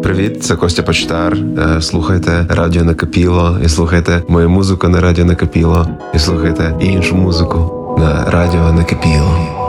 Привіт, це Костя Почтар. Слухайте Радіо Накипіло, і слухайте мою музику на Радіо Накипіло, і слухайте іншу музику на Радіо Накипіло.